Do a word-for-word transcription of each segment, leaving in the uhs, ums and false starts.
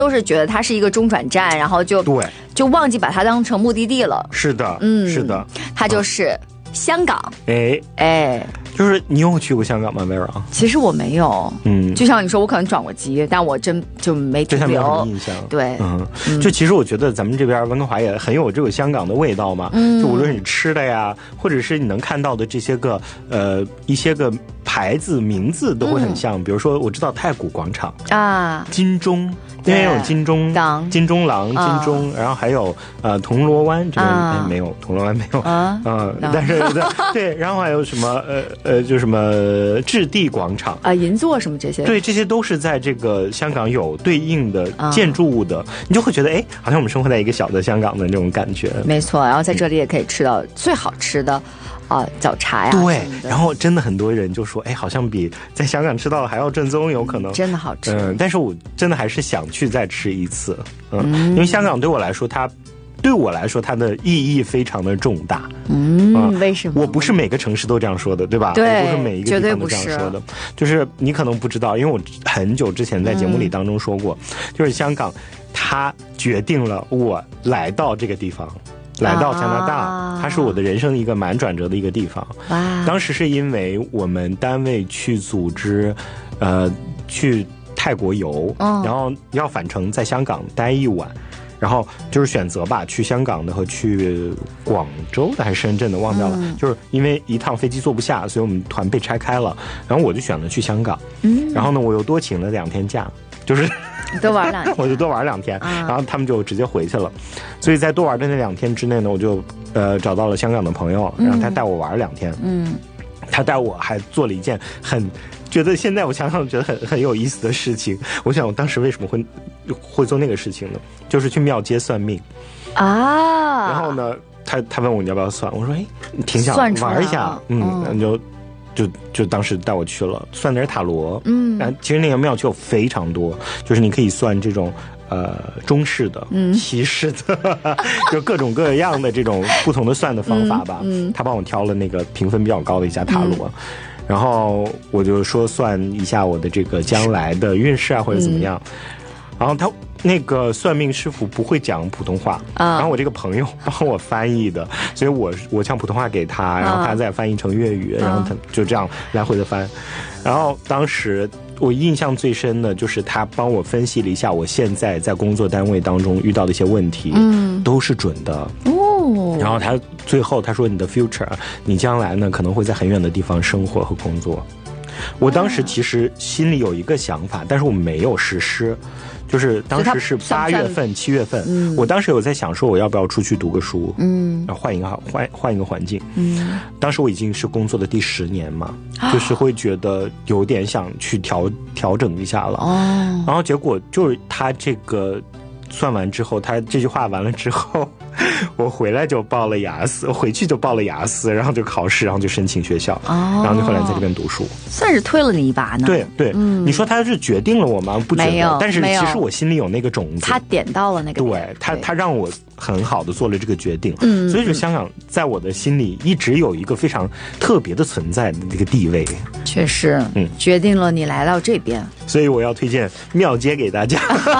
都是觉得它是一个中转站，然后就对， 就忘记把它当成目的地了。 是的， 嗯， 是的， 它就是香港。 哎哎， 就是你有去过香港吗，Vera？ 其实我没有， 嗯， 就像你说，我可能转过机，但我真就没停对他没有什留么印象。 对， 嗯，就其实我觉得咱们这边温哥华也很有这个香港的味道嘛。 嗯， 就无论是吃的呀，或者是你能看到的这些个呃一些个牌子名字都会很像。嗯、比如说，我知道太古广场啊， 金钟。因为有金钟廊、 金钟廊、金钟，啊、然后还有呃铜锣湾这边、 啊、 哎没有，铜锣湾没有啊， 嗯，但是对，然后还有什么呃呃，就什么置地广场啊、银座什么这些， 对，这些都是在这个香港有对应的建筑物的，啊、你就会觉得哎，好像我们生活在一个小的香港的那种感觉。 没错，然后在这里也可以吃到最好吃的。啊，早茶呀， 对，然后真的很多人就说，哎，好像比在香港吃到的还要正宗，有可能、 嗯、真的好吃。 嗯，但是我真的还是想去再吃一次，嗯，嗯因为香港对我来说，它对我来说它的意义非常的重大。 嗯，嗯为什么？ 我不是每个城市都这样说的，对吧？ 对， 不是每一个地方都这样说的。就是你可能不知道，因为我很久之前在节目里当中说过，嗯、就是香港，它决定了我来到这个地方。来到加拿大、啊、它是我的人生一个蛮转折的一个地方。 哇！ 当时是因为我们单位去组织呃去泰国游、哦、然后要返程在香港待一晚，然后就是选择吧，去香港的和去广州的还是深圳的忘掉了、嗯、就是因为一趟飞机坐不下，所以我们团被拆开了，然后我就选了去香港。嗯，然后呢我又多请了两天假，就是多玩两天我就多玩两天、啊、然后他们就直接回去了，所以在多玩的那两天之内呢，我就呃找到了香港的朋友，然后他带我玩两天。嗯，他带我还做了一件很觉得现在我想想觉得很很有意思的事情。我想我当时为什么会会做那个事情呢？就是去庙街算命啊。然后呢他他问我你要不要算，我说哎你挺想玩一下，嗯，那就就就当时带我去了，算的是塔罗。嗯，其实那个庙就非常多，就是你可以算这种呃中式的、嗯、西式的，就各种各样的这种不同的算的方法吧。嗯，嗯他帮我挑了那个评分比较高的一家塔罗。嗯，然后我就说算一下我的这个将来的运势啊或者怎么样。嗯，然后他那个算命师傅不会讲普通话，啊、然后我这个朋友帮我翻译的，所以我我讲普通话给他，然后他再翻译成粤语，啊、然后他就这样来回的翻。然后当时我印象最深的就是他帮我分析了一下我现在在工作单位当中遇到的一些问题，嗯，都是准的哦。然后他最后他说你的 future， 你将来呢可能会在很远的地方生活和工作。我当时其实心里有一个想法，但是我没有实施。就是当时是八月份、七月份、嗯，我当时有在想说我要不要出去读个书，嗯，换一个换换一个环境，嗯，当时我已经是工作的第十年嘛，啊、就是会觉得有点想去调调整一下了，哦，然后结果就是他这个算完之后，他这句话完了之后，我回来就报了雅思，回去就报了雅思，然后就考试，然后就申请学校，哦，然后就后来在这边读书， 算是推了你一把呢。 对对，嗯，你说他是决定了我吗？不觉得， 没有， 但是其实我心里有那个种子， 他点到了那个点， 对他，他让我很好的做了这个决定，嗯，所以说香港在我的心里一直有一个非常特别的存在的这个地位， 确实，嗯，决定了你来到这边， 所以我要推荐庙街给大家。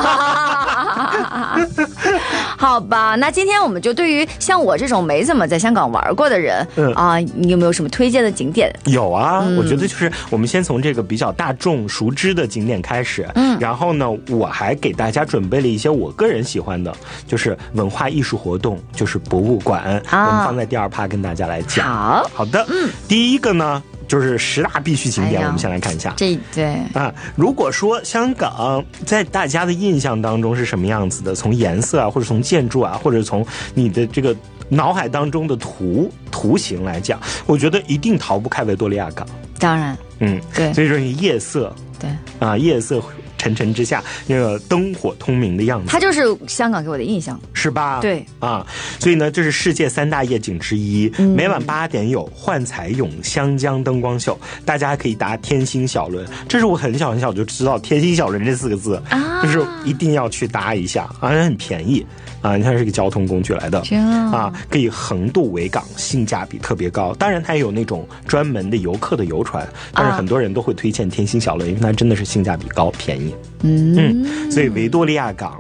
好吧，那今天我们就对于像我这种没怎么在香港玩过的人，嗯啊，你有没有什么推荐的景点？ 有啊，嗯、我觉得就是我们先从这个比较大众熟知的景点开始，嗯，然后呢，我还给大家准备了一些我个人喜欢的，就是文化艺术活动，就是博物馆，啊、我们放在第二趴跟大家来讲。 好， 好的，嗯，第一个呢。就是十大必须景点，哎、我们先来看一下。 这对啊，如果说香港在大家的印象当中是什么样子的，从颜色啊，或者从建筑啊，或者从你的这个脑海当中的图图形来讲，我觉得一定逃不开维多利亚港。 当然， 嗯，对，所以说你夜色， 对啊，夜色沉沉之下，那个灯火通明的样子， 它就是香港给我的印象， 是吧？ 对啊，所以呢，这是世界三大夜景之一。嗯、每晚八点有幻彩咏香江灯光秀，大家可以搭天星小轮。这是我很小很小就知道天星小轮这四个字，啊、就是一定要去搭一下，而且很便宜。啊，你看是一个交通工具来的啊，可以横渡维港，性价比特别高。当然，它也有那种专门的游客的游船，但是很多人都会推荐天星小轮，因为它真的是性价比高、便宜。 嗯嗯，所以维多利亚港